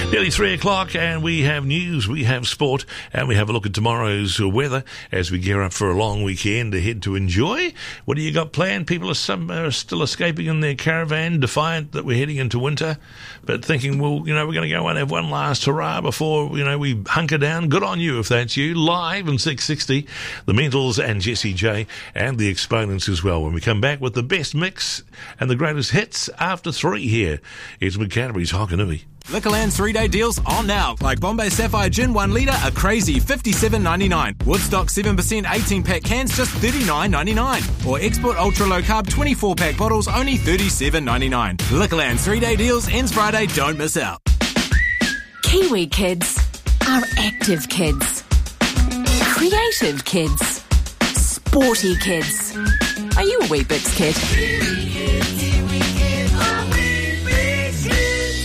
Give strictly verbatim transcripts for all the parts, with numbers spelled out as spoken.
Nearly three o'clock and we have news, we have sport, and we have a look at tomorrow's weather as we gear up for a long weekend ahead to enjoy. What do you got planned? People are, some, are still escaping in their caravan, defiant that we're heading into winter, but thinking, well, you know, we're going to go and have one last hurrah before, you know, we hunker down. Good on you if that's you. Live in six sixty, the Mentals and Jessie J and the Exponents as well. When we come back with the best mix and the greatest hits after three here, it's Canterbury's Hokanui. Liquorland three-day deals on now. Like Bombay Sapphire Gin one litre, a crazy fifty-seven ninety-nine. Woodstock seven percent eighteen-pack cans, just thirty-nine ninety-nine. Or Export Ultra Low Carb twenty-four-pack bottles, only thirty-seven ninety-nine. Liquorland three-day deals ends Friday. Don't miss out. Kiwi kids are active kids. Creative kids. Sporty kids. Are you a Weet-Bix kid? Kiwi kids, Kiwi kids, are Weet-Bix kids.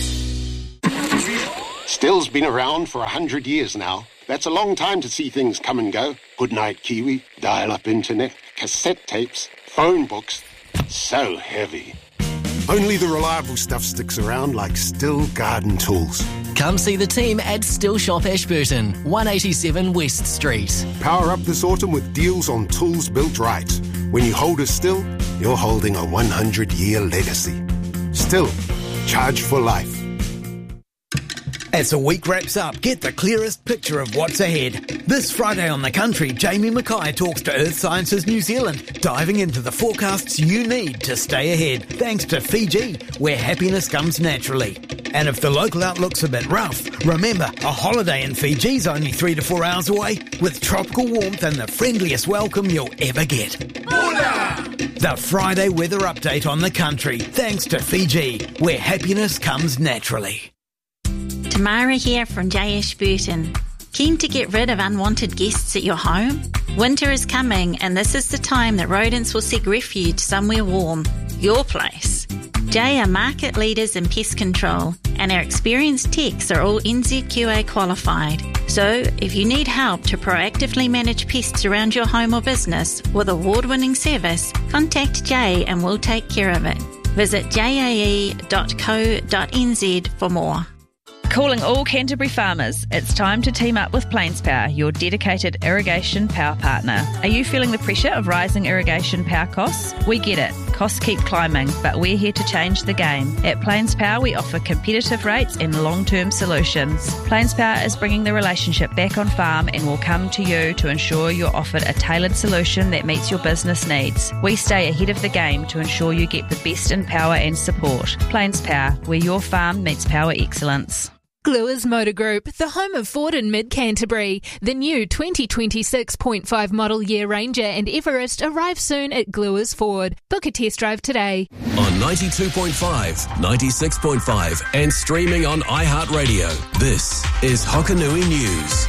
Still's been around for a hundred years now. That's a long time to see things come and go. Goodnight Kiwi, dial-up internet, cassette tapes, phone books. So heavy. Only the reliable stuff sticks around, like Still Garden Tools. Come see the team at Still Shop Ashburton, one eighty-seven West Street. Power up this autumn with deals on tools built right. When you hold a Still, you're holding a one hundred year legacy. Still, charge for life. As the week wraps up, get the clearest picture of what's ahead. This Friday on The Country, Jamie Mackay talks to Earth Sciences New Zealand, diving into the forecasts you need to stay ahead, thanks to Fiji, where happiness comes naturally. And if the local outlook's a bit rough, remember, a holiday in Fiji's only three to four hours away, with tropical warmth and the friendliest welcome you'll ever get. Bula! The Friday weather update on The Country, thanks to Fiji, where happiness comes naturally. Tamara here from J Ashburton. Keen to get rid of unwanted guests at your home? Winter is coming and this is the time that rodents will seek refuge somewhere warm. Your place. J are market leaders in pest control and our experienced techs are all N Z Q A qualified. So if you need help to proactively manage pests around your home or business with award-winning service, contact J and we'll take care of it. Visit j a e dot co dot n z for more. Calling all Canterbury farmers, it's time to team up with Plains Power, your dedicated irrigation power partner. Are you feeling the pressure of rising irrigation power costs? We get it. Costs keep climbing, but we're here to change the game. At Plains Power, we offer competitive rates and long-term solutions. Plains Power is bringing the relationship back on farm and will come to you to ensure you're offered a tailored solution that meets your business needs. We stay ahead of the game to ensure you get the best in power and support. Plains Power, where your farm meets power excellence. Gluers Motor Group, the home of Ford in mid-Canterbury. The new twenty twenty-six point five model year Ranger and Everest arrive soon at Gluers Ford. Book a test drive today. On ninety-two point five, ninety-six point five and streaming on iHeartRadio, this is Hokanui News.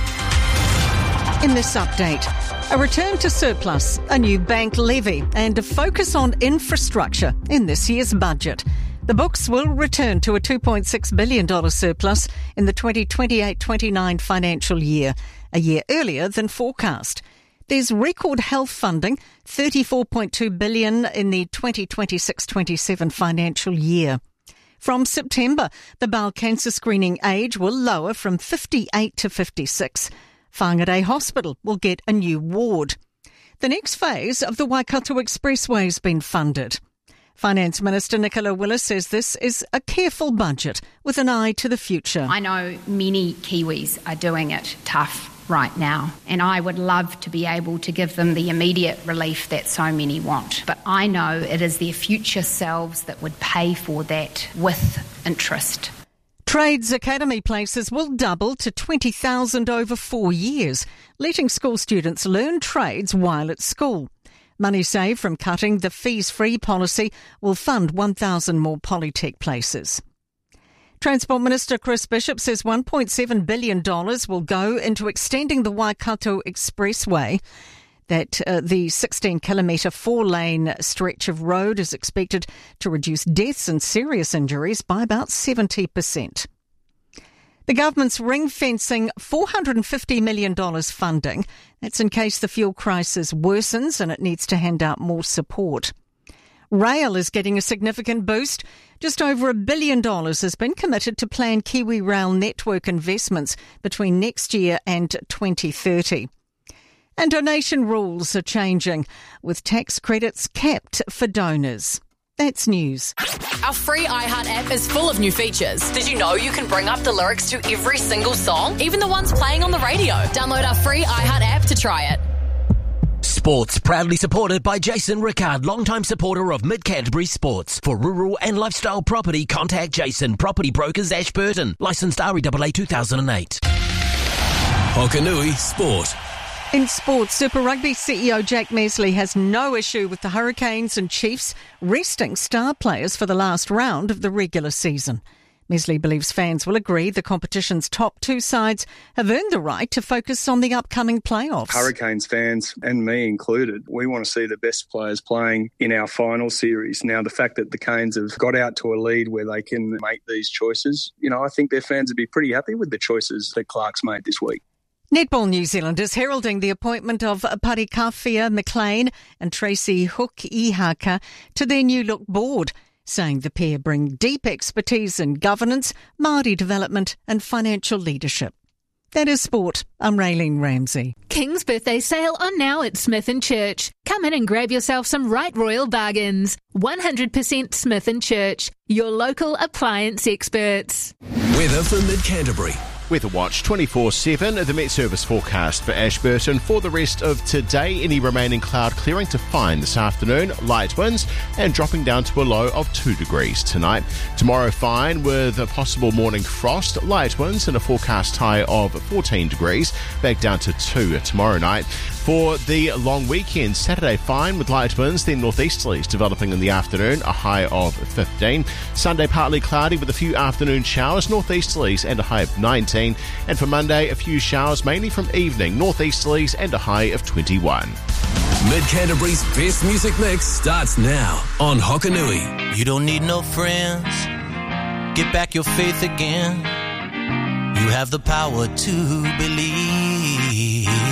In this update, a return to surplus, a new bank levy and a focus on infrastructure in this year's budget. The books will return to a two point six billion dollars surplus in the twenty twenty-eight twenty-nine financial year, a year earlier than forecast. There's record health funding, thirty-four point two billion dollars in the twenty twenty-six twenty-seven financial year. From September, the bowel cancer screening age will lower from fifty-eight to fifty-six. Whangarei Hospital will get a new ward. The next phase of the Waikato Expressway has been funded. Finance Minister Nicola Willis says this is a careful budget with an eye to the future. I know many Kiwis are doing it tough right now, and I would love to be able to give them the immediate relief that so many want. But I know it is their future selves that would pay for that with interest. Trades Academy places will double to twenty thousand over four years, letting school students learn trades while at school. Money saved from cutting the fees-free policy will fund one thousand more Polytech places. Transport Minister Chris Bishop says one point seven billion dollars will go into extending the Waikato Expressway. That uh, the sixteen kilometre four-lane stretch of road is expected to reduce deaths and serious injuries by about seventy percent. The government's ring-fencing four hundred fifty million dollars funding. That's in case the fuel crisis worsens and it needs to hand out more support. Rail is getting a significant boost. Just over a billion dollars has been committed to plan Kiwi Rail network investments between next year and twenty thirty. And donation rules are changing, with tax credits capped for donors. That's news. Our free iHeart app is full of new features. Did you know you can bring up the lyrics to every single song, even the ones playing on the radio? Download our free iHeart app to try it. Sports proudly supported by Jason Rickard, longtime supporter of Mid-Canterbury Sports. For rural and lifestyle property, contact Jason, Property Brokers Ashburton. Licensed R E A A two thousand eight. Hokanui Sport. In sports, Super Rugby C E O Jack Mesley has no issue with the Hurricanes and Chiefs resting star players for the last round of the regular season. Mesley believes fans will agree the competition's top two sides have earned the right to focus on the upcoming playoffs. Hurricanes fans, and me included, we want to see the best players playing in our final series. Now, the fact that the Canes have got out to a lead where they can make these choices, you know, I think their fans would be pretty happy with the choices that Clark's made this week. Netball New Zealand is heralding the appointment of Parikawhia McLean and Tracy Hook-Ihaka to their new look board, saying the pair bring deep expertise in governance, Māori development and financial leadership. That is sport. I'm Raylene Ramsey. King's birthday sale on now at Smith and Church. Come in and grab yourself some right royal bargains. one hundred percent Smith and Church, your local appliance experts. Weather for Mid-Canterbury. Weather Watch twenty-four seven, the Met Service forecast for Ashburton. For the rest of today, any remaining cloud clearing to fine this afternoon, light winds and dropping down to a low of two degrees tonight. Tomorrow fine with a possible morning frost, light winds and a forecast high of fourteen degrees, back down to two tomorrow night. For the long weekend, Saturday fine with light winds, then northeasterlies developing in the afternoon, a high of fifteen. Sunday partly cloudy with a few afternoon showers, northeasterlies and a high of nineteen. And for Monday, a few showers mainly from evening, northeasterlies and a high of twenty-one. Mid-Canterbury's best music mix starts now on Hokanui. You don't need no friends. Get back your faith again. You have the power to believe.